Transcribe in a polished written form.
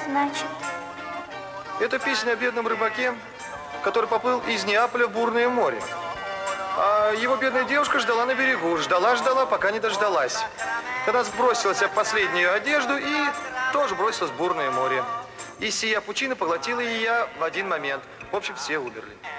значит? Это песня о бедном рыбаке, который поплыл из Неаполя в бурное море. А его бедная девушка ждала на берегу. Ждала, пока не дождалась. Тогда сбросила в последнюю одежду и тоже бросилась в бурное море. И сия пучина поглотила ее в один момент. В общем, все умерли.